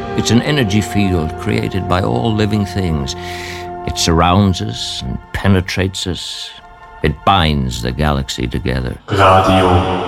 It's an energy field created by all living things. It surrounds us and penetrates us. It binds the galaxy together. Radio